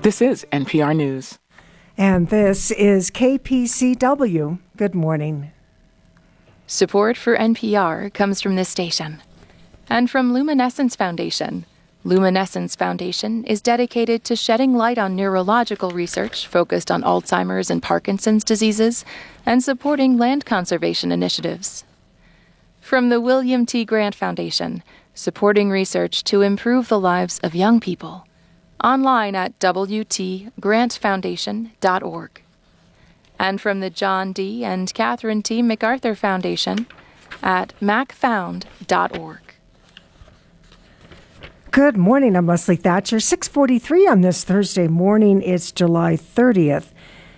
This is NPR News. And this is KPCW. Good morning. Support for NPR comes from this station and from Luminescence Foundation. Luminescence Foundation is dedicated to shedding light on neurological research focused on Alzheimer's and Parkinson's diseases and supporting land conservation initiatives. From the William T. Grant Foundation, supporting research to improve the lives of young people. Online at wtgrantfoundation.org. And from the John D. and Catherine T. MacArthur Foundation at macfound.org. Good morning, I'm Leslie Thatcher. 6:43 on this Thursday morning. It's July 30th.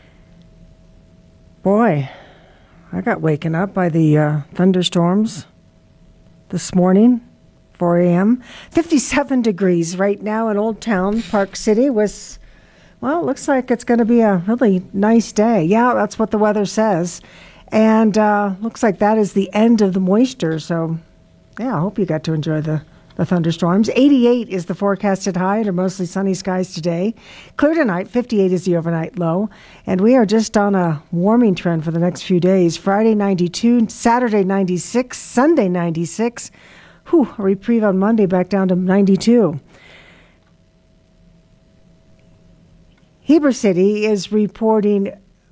Boy, I got waken up by the thunderstorms this morning, 4 a.m. 57 degrees right now in Old Town, Park City. It looks like it's going to be a really nice day. Yeah, that's what the weather says. And looks like that is the end of the moisture. So, yeah, I hope you got to enjoy the thunderstorms. 88 is the forecasted high under mostly sunny skies today. Clear tonight, 58 is the overnight low. And we are just on a warming trend for the next few days. Friday, 92, Saturday, 96, Sunday, 96. A reprieve on Monday, back down to 92. Heber City is reporting,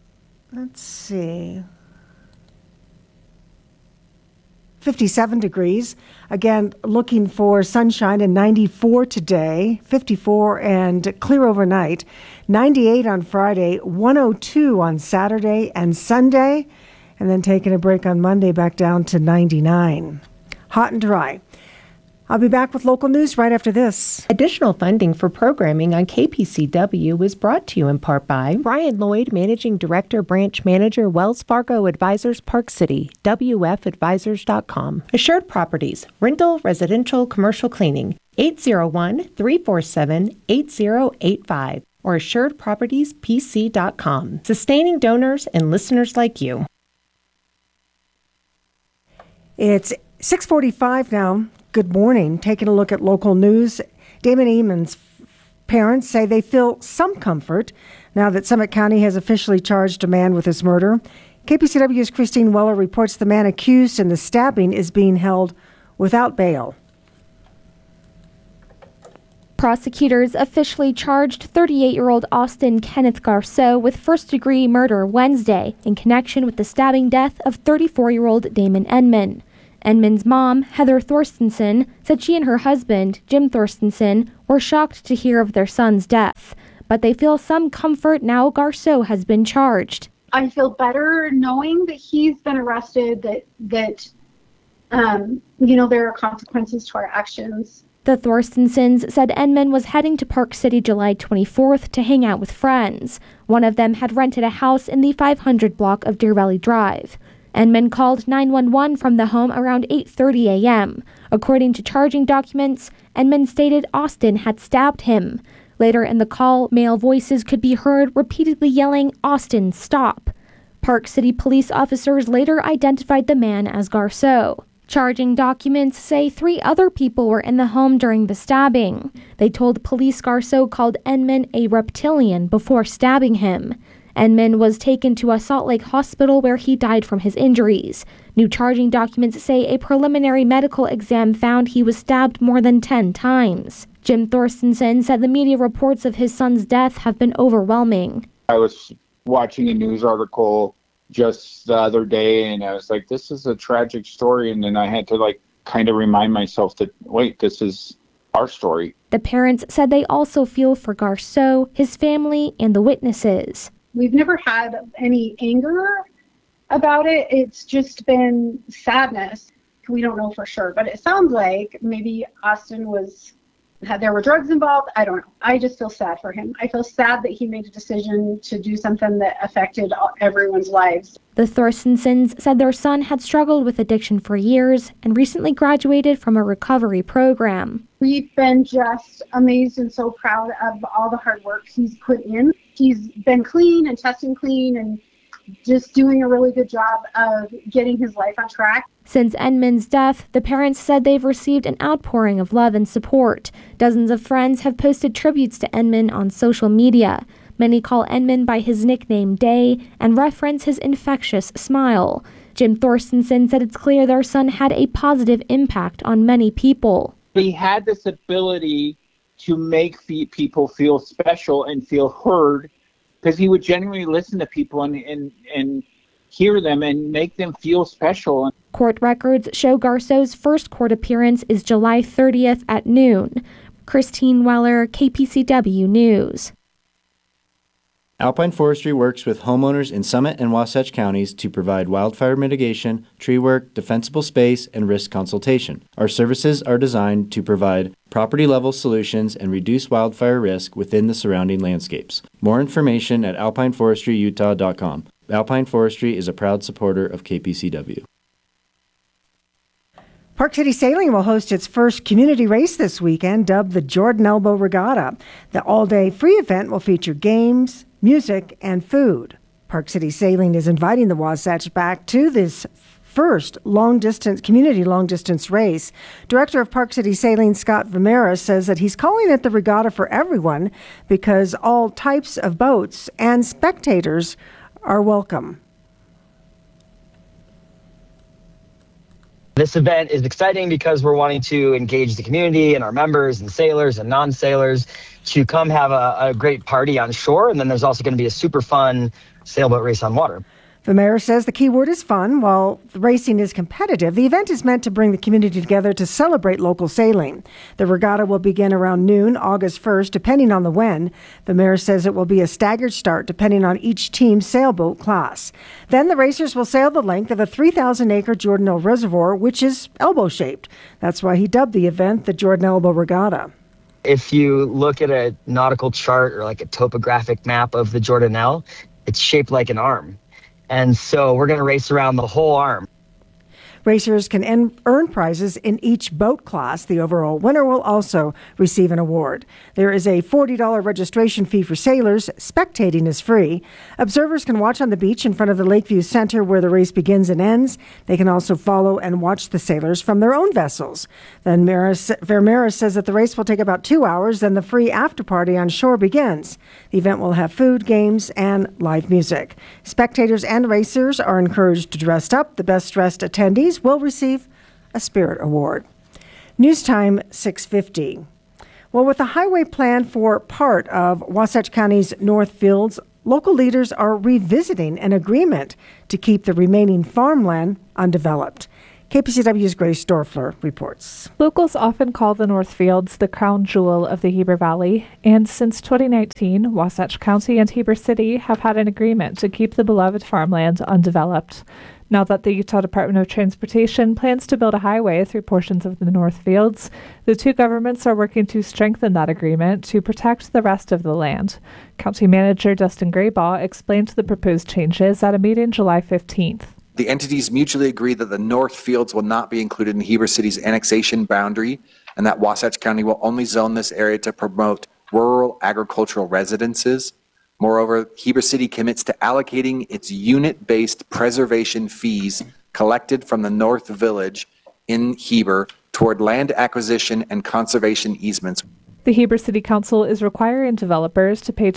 57 degrees. Again, looking for sunshine and 94 today, 54 and clear overnight, 98 on Friday, 102 on Saturday and Sunday, and then taking a break on Monday back down to 99. Hot and dry. I'll be back with local news right after this. Additional funding for programming on KPCW is brought to you in part by Brian Lloyd, Managing Director, Branch Manager, Wells Fargo Advisors, Park City, WFadvisors.com. Assured Properties, rental, residential, commercial cleaning, 801-347-8085 or assuredpropertiespc.com. Sustaining donors and listeners like you. It's 6:45 now. Good morning. Taking a look at local news. Damon Eamon's parents say they feel some comfort now that Summit County has officially charged a man with his murder. KPCW's Christine Weller reports the man accused in the stabbing is being held without bail. Prosecutors officially charged 38-year-old Austin Kenneth Garceau with first-degree murder Wednesday in connection with the stabbing death of 34-year-old Damon Enman. Enman's mom, Heather Thorstensen, said she and her husband, Jim Thorstensen, were shocked to hear of their son's death, but they feel some comfort now Garceau has been charged. I feel better knowing that he's been arrested, that there are consequences to our actions. The Thorstensens said Enman was heading to Park City July 24th to hang out with friends. One of them had rented a house in the 500 block of Deer Valley Drive. Enman called 911 from the home around 8:30 a.m. According to charging documents, Enman stated Austin had stabbed him. Later in the call, male voices could be heard repeatedly yelling, "Austin, stop." Park City police officers later identified the man as Garceau. Charging documents say 3 other people were in the home during the stabbing. They told police Garceau called Enman a reptilian before stabbing him. Enman was taken to a Salt Lake hospital where he died from his injuries. New charging documents say a preliminary medical exam found he was stabbed more than 10 times. Jim Thorstensen said the media reports of his son's death have been overwhelming. I was watching a news article just the other day and I was like, this is a tragic story. And then I had to kind of remind myself that, wait, this is our story. The parents said they also feel for Garceau, his family, and the witnesses. We've never had any anger about it. It's just been sadness. We don't know for sure, but it sounds like maybe Austin there were drugs involved. I don't know. I just feel sad for him. I feel sad that he made a decision to do something that affected everyone's lives. The Thorstensens said their son had struggled with addiction for years and recently graduated from a recovery program. We've been just amazed and so proud of all the hard work he's put in. He's been clean and testing clean, and just doing a really good job of getting his life on track. Since Enman's death, the parents said they've received an outpouring of love and support. Dozens of friends have posted tributes to Enman on social media. Many call Enman by his nickname Day and reference his infectious smile. Jim Thorstensen said it's clear their son had a positive impact on many people. He had this ability to make people feel special and feel heard, because he would genuinely listen to people and hear them and make them feel special. Court records show Garceau's first court appearance is July 30th at noon. Christine Weller, KPCW News. Alpine Forestry works with homeowners in Summit and Wasatch counties to provide wildfire mitigation, tree work, defensible space, and risk consultation. Our services are designed to provide property-level solutions and reduce wildfire risk within the surrounding landscapes. More information at alpineforestryutah.com. Alpine Forestry is a proud supporter of KPCW. Park City Sailing will host its first community race this weekend, dubbed the Jordan Elbow Regatta. The all-day free event will feature games, music, and food. Park City Sailing is inviting the Wasatch back to this first community long-distance race. Director of Park City Sailing, Scott Vimera, says that he's calling it the regatta for everyone because all types of boats and spectators are welcome. This event is exciting because we're wanting to engage the community and our members and sailors and non-sailors to come have a great party on shore. And then there's also going to be a super fun sailboat race on water. Vimera says the key word is fun. While the racing is competitive, the event is meant to bring the community together to celebrate local sailing. The regatta will begin around noon, August 1st, depending on the when. Vimera says it will be a staggered start depending on each team's sailboat class. Then the racers will sail the length of a 3,000-acre Jordanelle Reservoir, which is elbow-shaped. That's why he dubbed the event the Jordan Elbow Regatta. If you look at a nautical chart or like a topographic map of the Jordanelle, it's shaped like an arm. And so we're going to race around the whole arm. Racers can earn prizes in each boat class. The overall winner will also receive an award. There is a $40 registration fee for sailors. Spectating is free. Observers can watch on the beach in front of the Lakeview Center where the race begins and ends. They can also follow and watch the sailors from their own vessels. Then Vermeer says that the race will take about 2 hours, then the free after party on shore begins. The event will have food, games, and live music. Spectators and racers are encouraged to dress up. The best dressed attendees will receive a Spirit Award. News time 6:50. Well, with the highway plan for part of Wasatch County's North Fields, local leaders are revisiting an agreement to keep the remaining farmland undeveloped. KPCW's Grace Dorfler reports. Locals often call the North Fields the crown jewel of the Heber Valley, and since 2019, Wasatch County and Heber City have had an agreement to keep the beloved farmland undeveloped. Now that the Utah Department of Transportation plans to build a highway through portions of the North Fields, the two governments are working to strengthen that agreement to protect the rest of the land. County Manager Dustin Graybaugh explained the proposed changes at a meeting July 15th. The entities mutually agree that the North Fields will not be included in Heber City's annexation boundary, and that Wasatch County will only zone this area to promote rural agricultural residences. Moreover, Heber City commits to allocating its unit-based preservation fees collected from the North Village in Heber toward land acquisition and conservation easements. The Heber City Council is requiring developers to pay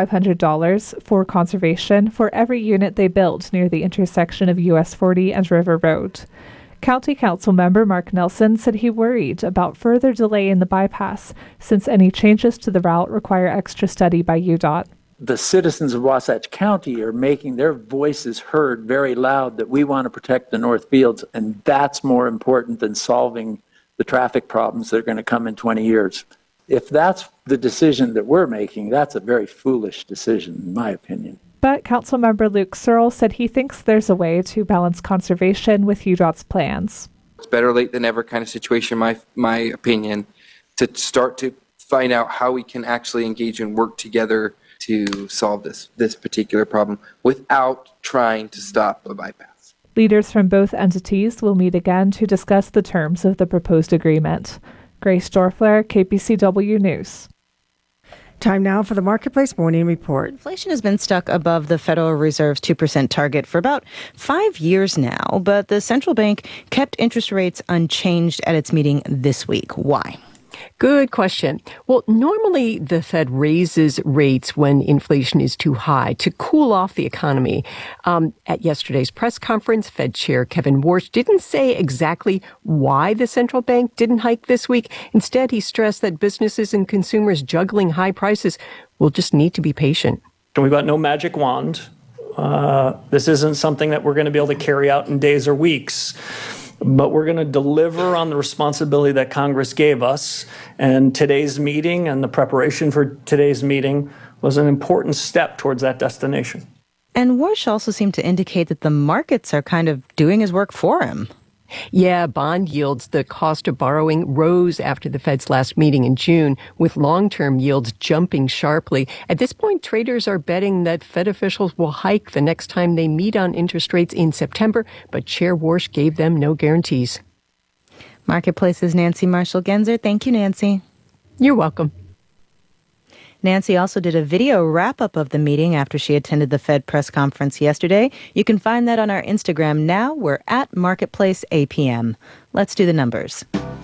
$2,500 for conservation for every unit they build near the intersection of US 40 and River Road. County Council member Mark Nelson said he worried about further delay in the bypass since any changes to the route require extra study by UDOT. The citizens of Wasatch County are making their voices heard very loud that we want to protect the North Fields, and that's more important than solving the traffic problems that are going to come in 20 years. If that's the decision that we're making, that's a very foolish decision, in my opinion. But Councilmember Luke Searle said he thinks there's a way to balance conservation with UDOT's plans. It's better late than ever kind of situation, my opinion, to start to find out how we can actually engage and work together to solve this particular problem without trying to stop a bypass. Leaders from both entities will meet again to discuss the terms of the proposed agreement. Grace Dorfler, KPCW News. Time now for the Marketplace Morning Report. Inflation has been stuck above the Federal Reserve's 2% target for about 5 years now, but the central bank kept interest rates unchanged at its meeting this week. Why? Good question. Well, normally the Fed raises rates when inflation is too high to cool off the economy. At yesterday's press conference, Fed Chair Kevin Warsh didn't say exactly why the central bank didn't hike this week. Instead, he stressed that businesses and consumers juggling high prices will just need to be patient. We've got no magic wand. This isn't something that we're going to be able to carry out in days or weeks. But we're going to deliver on the responsibility that Congress gave us. And today's meeting and the preparation for today's meeting was an important step towards that destination. And Warsh also seemed to indicate that the markets are kind of doing his work for him. Yeah, bond yields, the cost of borrowing, rose after the Fed's last meeting in June, with long-term yields jumping sharply. At this point, traders are betting that Fed officials will hike the next time they meet on interest rates in September, but Chair Warsh gave them no guarantees. Marketplace's Nancy Marshall-Genzer. Thank you, Nancy. You're welcome. Nancy also did a video wrap-up of the meeting after she attended the Fed press conference yesterday. You can find that on our Instagram now. We're at Marketplace APM. Let's do the numbers.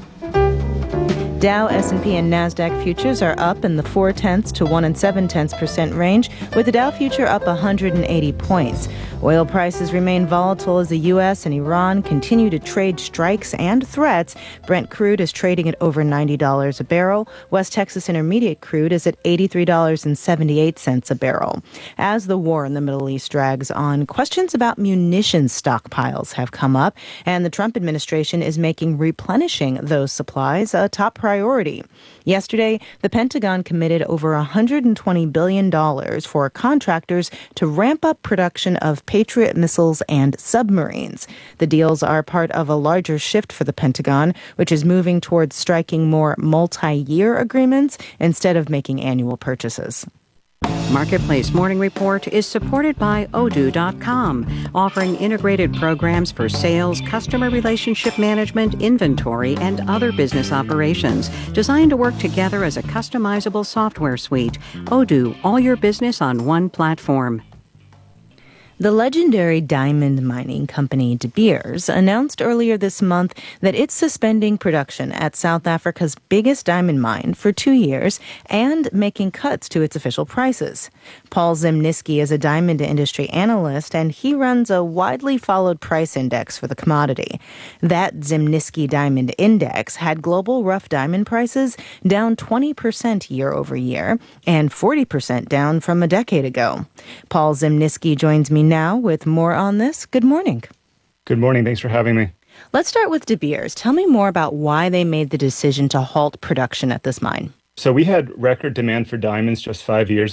Dow, S&P, and NASDAQ futures are up in the 0.4 to 1 7/10% range, with the Dow future up 180 points. Oil prices remain volatile as the U.S. and Iran continue to trade strikes and threats. Brent crude is trading at over $90 a barrel. West Texas Intermediate crude is at $83.78 a barrel. As the war in the Middle East drags on, questions about munitions stockpiles have come up, and the Trump administration is making replenishing those supplies a top priority. Yesterday, the Pentagon committed over $120 billion for contractors to ramp up production of Patriot missiles and submarines. The deals are part of a larger shift for the Pentagon, which is moving towards striking more multi-year agreements instead of making annual purchases. Marketplace Morning Report is supported by Odoo.com, offering integrated programs for sales, customer relationship management, inventory, and other business operations, designed to work together as a customizable software suite. Odoo, all your business on one platform. The legendary diamond mining company De Beers announced earlier this month that it's suspending production at South Africa's biggest diamond mine for 2 years and making cuts to its official prices. Paul Zimnisky is a diamond industry analyst, and he runs a widely followed price index for the commodity. That Zimnisky Diamond Index had global rough diamond prices down 20% year over year and 40% down from a decade ago. Paul Zimnisky joins me now with more on this. Good morning. Good morning. Thanks for having me. Let's start with De Beers. Tell me more about why they made the decision to halt production at this mine. So we had record demand for diamonds just 5 years